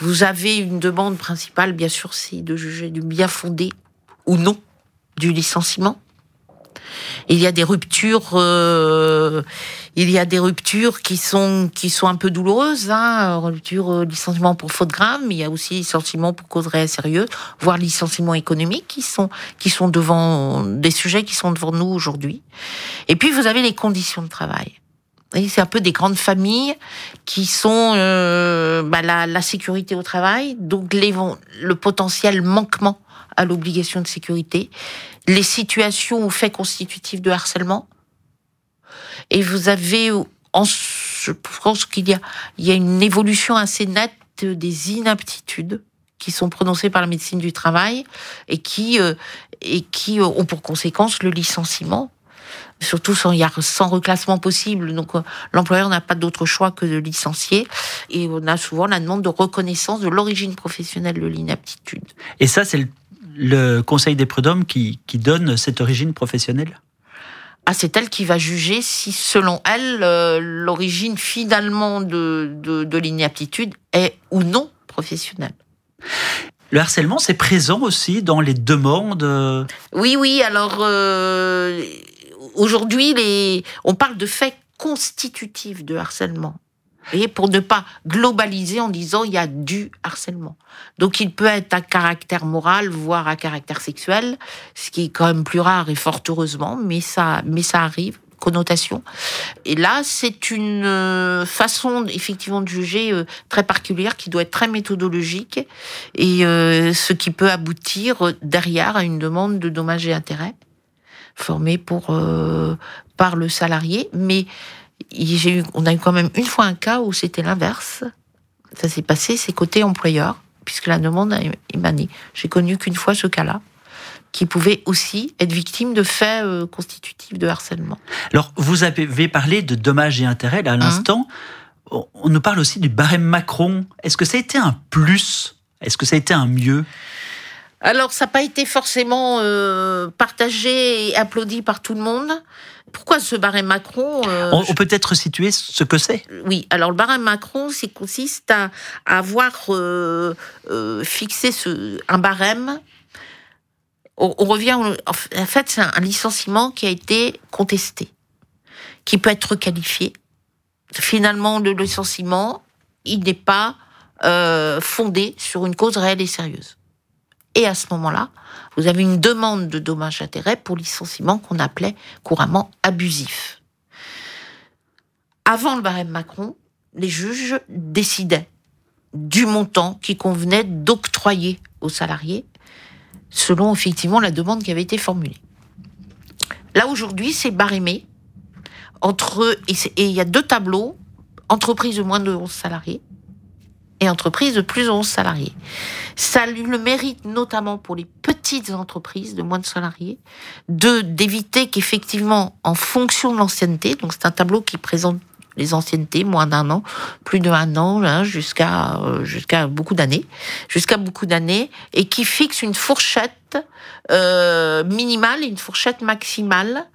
Vous avez une demande principale, bien sûr, c'est de juger du bien fondé ou non du licenciement. Il y a des ruptures, qui sont un peu douloureuses, rupture, licenciement pour faute grave, mais il y a aussi licenciement pour cause réelle sérieuse, voire licenciement économique qui sont devant des sujets qui sont devant nous aujourd'hui. Et puis vous avez les conditions de travail. Et c'est un peu des grandes familles qui sont la sécurité au travail, donc le potentiel manquement à l'obligation de sécurité, les situations ou faits constitutifs de harcèlement. Et vous avez, je pense qu'il y a une évolution assez nette des inaptitudes qui sont prononcées par la médecine du travail et qui ont pour conséquence le licenciement. Surtout sans reclassement possible, donc l'employeur n'a pas d'autre choix que de licencier, et on a souvent la demande de reconnaissance de l'origine professionnelle de l'inaptitude. Et ça, c'est le Conseil des prud'hommes qui donne cette origine professionnelle ? C'est elle qui va juger si, selon elle, l'origine finalement de l'inaptitude est ou non professionnelle. Le harcèlement, c'est présent aussi dans les demandes. Oui. Alors aujourd'hui, on parle de faits constitutifs de harcèlement. Et pour ne pas globaliser en disant il y a du harcèlement. Donc il peut être à caractère moral, voire à caractère sexuel, ce qui est quand même plus rare et fort heureusement, mais ça arrive, connotation. Et là, c'est une façon effectivement de juger très particulière qui doit être très méthodologique et ce qui peut aboutir derrière à une demande de dommages et intérêts formée par le salarié, mais on a eu quand même une fois un cas où c'était l'inverse. Ça s'est passé, c'est côté employeur, puisque la demande a émané. J'ai connu qu'une fois ce cas-là, qui pouvait aussi être victime de faits constitutifs de harcèlement. Alors, vous avez parlé de dommages et intérêts, là, à l'instant. On nous parle aussi du barème Macron. Est-ce que ça a été un plus ? Est-ce que ça a été un mieux ? Alors, ça n'a pas été forcément partagé et applaudi par tout le monde. Pourquoi ce barème Macron On peut peut-être situer ce que c'est. Oui, alors le barème Macron, consiste à avoir fixé un barème. On revient, en fait, c'est un licenciement qui a été contesté, qui peut être requalifié. Finalement, le licenciement, il n'est pas fondé sur une cause réelle et sérieuse. Et à ce moment-là, vous avez une demande de dommages-intérêts pour licenciement qu'on appelait couramment abusif. Avant le barème Macron, les juges décidaient du montant qui convenait d'octroyer aux salariés selon effectivement la demande qui avait été formulée. Là, aujourd'hui, c'est barémé et il y a 2 tableaux, entreprise de moins de 11 salariés et entreprise de plus de 11 salariés. Ça a eu le mérite, notamment pour les petites entreprises de moins de salariés, d'éviter qu'effectivement, en fonction de l'ancienneté, donc c'est un tableau qui présente les anciennetés, moins d'1 an, plus d'1 an, jusqu'à beaucoup d'années, et qui fixe une fourchette minimale et une fourchette maximale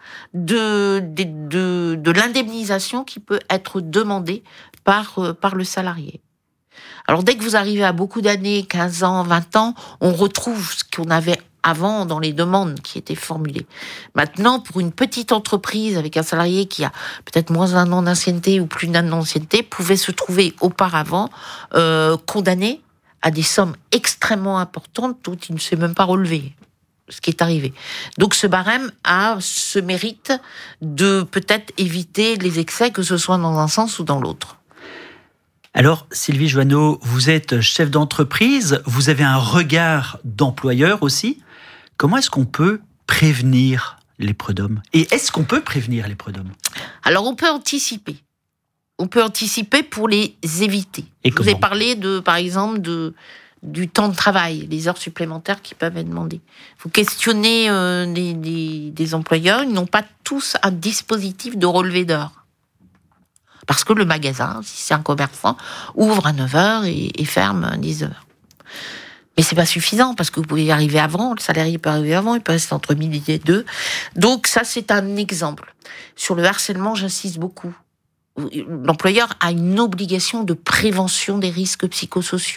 de l'indemnisation qui peut être demandée par le salarié. Alors, dès que vous arrivez à beaucoup d'années, 15 ans, 20 ans, on retrouve ce qu'on avait avant dans les demandes qui étaient formulées. Maintenant, pour une petite entreprise avec un salarié qui a peut-être moins d'1 an d'ancienneté ou plus d'1 an d'ancienneté, pouvait se trouver auparavant condamné à des sommes extrêmement importantes dont il ne s'est même pas relevé, ce qui est arrivé. Donc ce barème a ce mérite de peut-être éviter les excès, que ce soit dans un sens ou dans l'autre. Alors, Sylvie Joanneau, vous êtes chef d'entreprise, vous avez un regard d'employeur aussi. Comment est-ce qu'on peut prévenir les prud'hommes ? Et est-ce qu'on peut prévenir les prud'hommes ? Alors, on peut anticiper. On peut anticiper pour les éviter. Et vous avez parlé, par exemple, du temps de travail, les heures supplémentaires qui peuvent être demandées. Vous questionnez des employeurs, ils n'ont pas tous un dispositif de relevé d'heures. Parce que le magasin, si c'est un commerçant, ouvre à 9h et ferme à 10h. Mais c'est pas suffisant, parce que vous pouvez y arriver avant, le salarié peut arriver avant, il peut rester entre midi et 2. Donc ça, c'est un exemple. Sur le harcèlement, j'insiste beaucoup. L'employeur a une obligation de prévention des risques psychosociaux.